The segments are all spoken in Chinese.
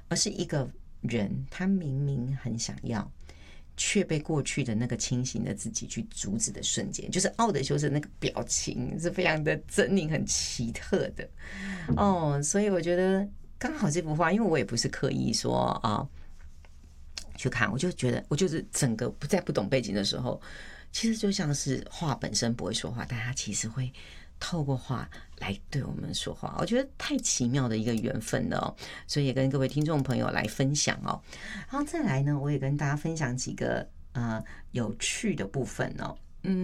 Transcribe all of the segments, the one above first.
而是一个人他明明很想要，却被过去的那个清醒的自己去阻止的瞬间，就是奥德修斯那个表情是非常的狰狞、很奇特的哦。所以我觉得刚好这幅画，因为我也不是刻意说啊去看，我就觉得我就是整个不懂背景的时候，其实就像是画本身不会说话，但它其实会透过画来对我们说话，我觉得太奇妙的一个缘分了哦，所以也跟各位听众朋友来分享哦。然后再来呢，我也跟大家分享几个有趣的部分哦。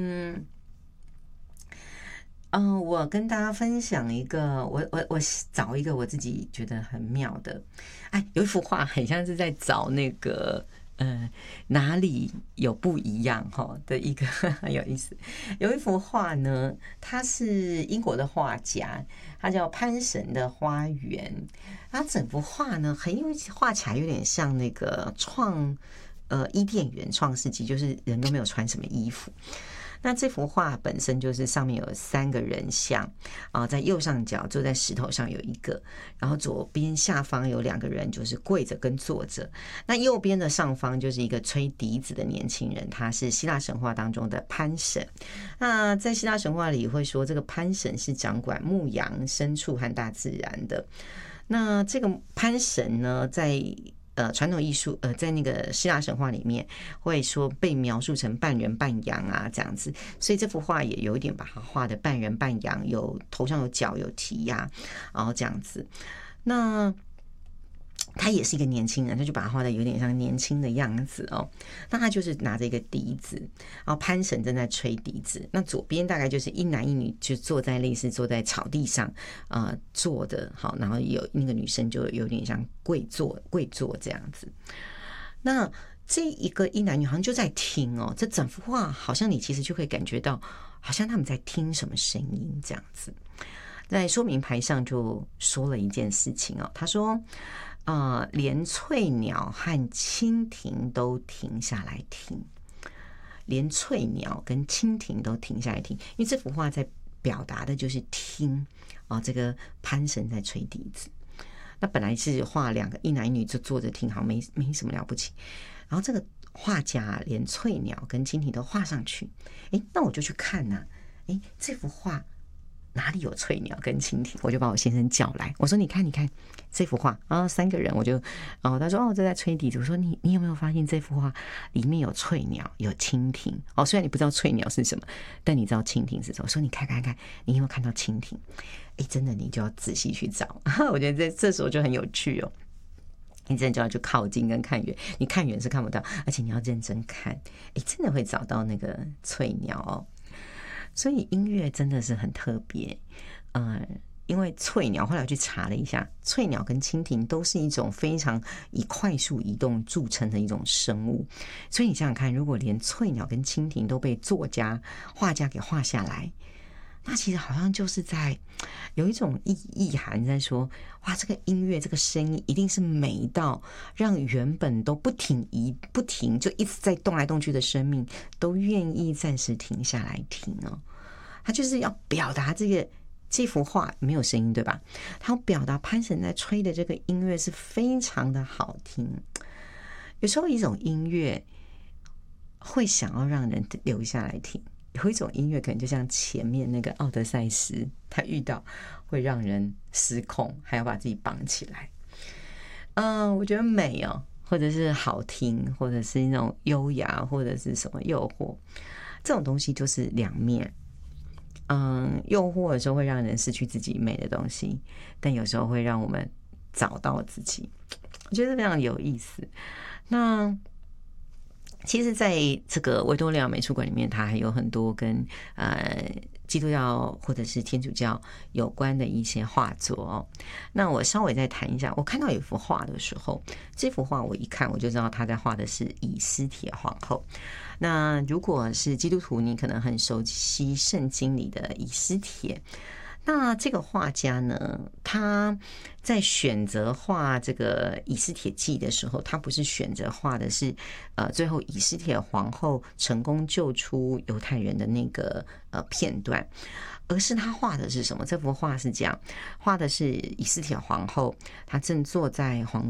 我跟大家分享一个，我找一个我自己觉得很妙的，有一幅画很像是在找那个哪里有不一样的一个很有意思。有一幅画呢，它是英国的画家，他叫潘神的花园。他整幅画呢，画起来有点像那个伊甸园创世纪，就是人都没有穿什么衣服。那这幅画本身就是上面有3个人像在右上角坐在石头上有一个，然后左边下方有2个人，就是跪着跟坐着。那右边的上方就是一个吹笛子的年轻人，他是希腊神话当中的潘神。那在希腊神话里会说，这个潘神是掌管牧羊、牲畜和大自然的。那这个潘神呢，在传统艺术在那个希腊神话里面会说被描述成半人半羊这样子，所以这幅画也有一点把它画的半人半羊，头上有角有蹄然后这样子。那他也是一个年轻人，他就把他画的有点像年轻的样子哦。那他就是拿着一个笛子，然后潘神正在吹笛子。那左边大概就是一男一女，就坐在草地上坐的，好，然后有那个女生就有点像跪坐这样子。那这一个一男女好像就在听哦，这整幅画好像你其实就可以感觉到，好像他们在听什么声音这样子。在说明牌上就说了一件事情哦，他说连翠鸟和蜻蜓都停下来听，连翠鸟跟蜻蜓都停下来听，因为这幅画在表达的就是听这个潘神在吹笛子。那本来是画2个一男一女就坐着听，好没什么了不起。然后这个画家连翠鸟跟蜻蜓都画上去，那我就去看这幅画哪里有翠鸟跟蜻蜓？我就把我先生叫来，我说你看这幅画3个人，我就他说这在吹笛子。我说你有没有发现这幅画里面有翠鸟有蜻蜓？虽然你不知道翠鸟是什么，但你知道蜻蜓是什么。我说你看，你有没有看到蜻蜓？真的你就要仔细去找。我觉得这时候就很有趣哦。你真的就要去靠近跟看远，你看远是看不到，而且你要认真看，真的会找到那个翠鸟哦。所以音乐真的是很特别，因为翠鸟后来我去查了一下，翠鸟跟蜻蜓都是一种非常以快速移动著称的一种生物，所以你想想看，如果连翠鸟跟蜻蜓都被画家给画下来，那其实好像就是在有一种意涵在说，哇，这个音乐这个声音一定是美到让原本都不停就一直在动来动去的生命都愿意暂时停下来听哦。他就是要表达这幅画没有声音对吧，他要表达潘神在吹的这个音乐是非常的好听。有时候一种音乐会想要让人留下来听，有一种音乐可能就像前面那个奥德赛斯，他遇到会让人失控，还要把自己绑起来。我觉得美或者是好听，或者是那种优雅，或者是什么诱惑，这种东西就是两面。诱惑的时候会让人失去自己美的东西，但有时候会让我们找到自己，我觉得非常有意思。那其实在这个维多利亚美术馆里面，它还有很多跟基督教或者是天主教有关的一些画作哦。那我稍微再谈一下，我看到有一幅画的时候，这幅画我一看我就知道他在画的是以斯帖皇后。那如果是基督徒，你可能很熟悉圣经里的以斯帖。那这个画家呢，他在选择画这个以斯帖记的时候，他不是选择画的是最后以斯帖皇后成功救出犹太人的那个片段，而是他画的是什么？这幅画是这样画的，是以斯帖皇后，她正坐在皇